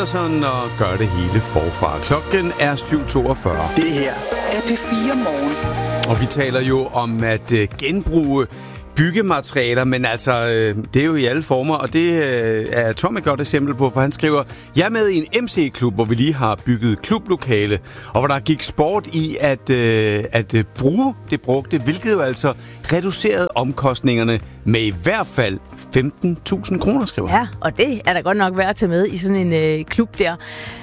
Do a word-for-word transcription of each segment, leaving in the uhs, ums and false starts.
Andersen og gør det hele forfra. Klokken er syv toogfyrre. Det her er P fire Morgen. Og vi taler jo om at uh, genbruge byggematerialer, men altså, øh, det er jo i alle former, og det øh, er Tom et godt eksempel på, for han skriver, jeg er med i en M C-klub, hvor vi lige har bygget klublokale, og hvor der gik sport i at, øh, at øh, bruge det brugte, hvilket jo altså reducerede omkostningerne med i hvert fald femten tusind kroner, skriver han. Ja, og det er da godt nok værd at tage med i sådan en øh, klub der.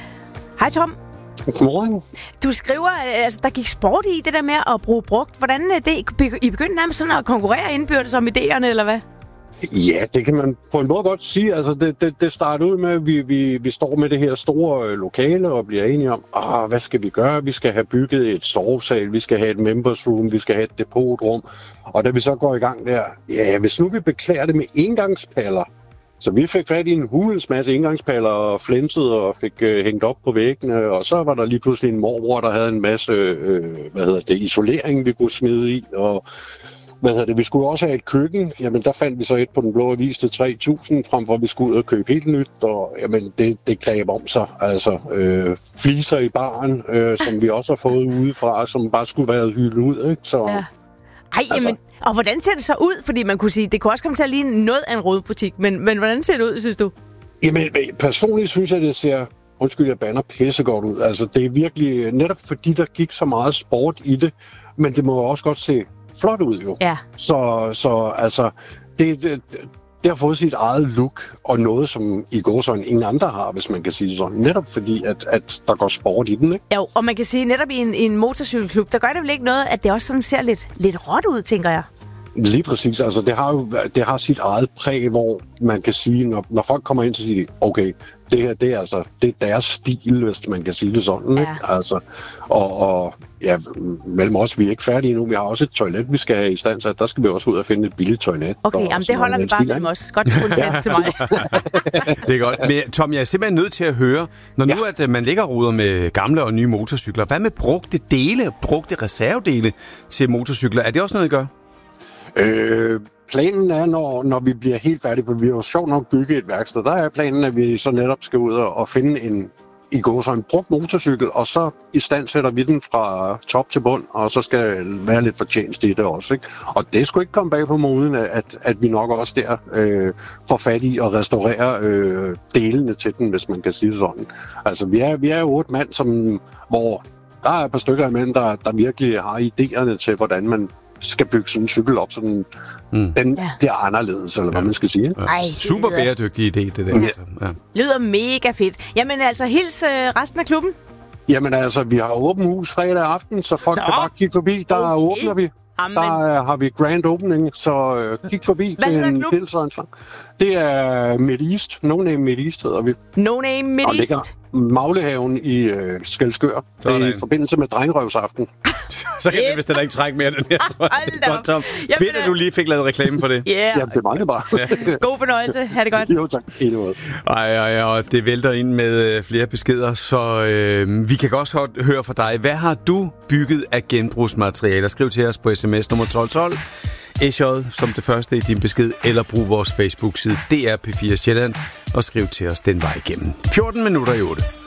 Hej Tom. Godmorgen. Du skriver, altså der gik sport i det der med at bruge brugt. Hvordan er det? I begyndte nærmest sådan at konkurrere indbyrdes om idéerne, eller hvad? Ja, det kan man på en måde godt sige. Altså, det, det, det startede ud med, at vi, vi, vi står med det her store øh, lokale og bliver enige om, ah, hvad skal vi gøre? Vi skal have bygget et sovesal, vi skal have et members room, vi skal have et depotrum. Og da vi så går i gang der, ja, hvis nu vi beklæder det med engangspaller, så vi fik fat i en hulens masse engangspaller og flinsede og fik øh, hængt op på væggene, og så var der lige pludselig en morbror, der havde en masse øh, hvad hedder det, isolering, vi kunne smide i, og hvad hedder det, vi skulle også have et køkken. Jamen der fandt vi så et på Den Blå Avis til tre tusind, frem for at vi skulle ud og købe helt nyt, og jamen det, det greb om sig. Altså øh, fliser i baren, øh, som vi også har fået udefra, som bare skulle være hyldet ud, ikke? Så, ja. Ej, altså, jamen, og hvordan ser det så ud? Fordi man kunne sige, det kunne også komme til at ligne noget af en rådbutik, men, men hvordan ser det ud, synes du? Jamen, personligt synes jeg, det ser, undskyld, jeg bander pissegodt ud. Altså, det er virkelig, netop fordi der gik så meget sport i det, men det må også godt se flot ud, jo. Ja. Så, så altså, det, det, det har fået sit eget look, og noget, som i går sådan ingen andre har, hvis man kan sige sådan. Netop fordi, at, at der går sport i den, ikke? Jo, og man kan sige, netop i en, i en motorcykelklub, der gør det vel ikke noget, at det også sådan ser lidt, lidt råt ud, tænker jeg. Lige præcis. Altså, det har jo det har sit eget præg, hvor man kan sige, når, når folk kommer ind, så siger de, okay, det her, det er altså, det er deres stil, hvis man kan sige det sådan, ja. Ikke? Altså, og, og ja, mellem os, vi er ikke færdige nu, vi har også et toilet, vi skal have i stand, så der skal vi også ud og finde et billigt toilet. Okay, jamen det holder vi bare mellem os. Godt, du kunne sætte til mig. Det er godt. Men Tom, jeg er simpelthen nødt til at høre, når nu ja. at man ligger og ruder med gamle og nye motorcykler, hvad med brugte dele, brugte reservedele til motorcykler? Er det også noget, I gør? Øh, planen er, når, når vi bliver helt færdige, for vi har jo sjovt nok bygget et værksted, der er planen, at vi så netop skal ud og, og finde en, i går så en brugt motorcykel, og så i stand sætter vi den fra top til bund, og så skal være lidt fortjeneste i det også, ikke? Og det skulle ikke komme bag på moden, at, at vi nok også der øh, får fat i at restaurere øh, delene til den, hvis man kan sige sådan. Altså, vi er, vi er otte mand, som, hvor der er et par stykker imellem, der, der virkelig har idéerne til, hvordan man skal bygge sådan en cykel op, så den, mm. den ja. bliver anderledes, eller ja. hvad man skal sige. Ja. Ej, super lyder... bæredygtig idé, det der. Ja. Ja. Lyder mega fedt. Jamen altså, hils øh, resten af klubben. Jamen altså, vi har åben hus fredag aften, så folk Nå. kan bare kigge forbi. Der okay. åbner vi. Amen. Der uh, har vi grand opening, så uh, kig forbi hvad til en pilsøjensfang. Det er Mid East. No Name Mid East hedder vi. No Name Mid East. Maglehaven i uh, Skelskør. Det er i forbindelse med drengerøvsaften. Så kan vi vist ikke trække mere den her, tror jeg. Godt, Tom. Fedt, at du lige fik lavet reklame for det. Yeah. Jamen, det mangler bare. Ja. God fornøjelse. Ha' det godt. Jo, tak. Ej, ej, og det vælter ind med flere beskeder, så øh, vi kan også godt høre fra dig. Hvad har du bygget af genbrugsmaterialer? Skriv til os på sms nummer tolv tolv. S J som det første i din besked, eller brug vores Facebook-side D R P fire Sjælland og skriv til os den vej igennem. fjorten minutter i otte.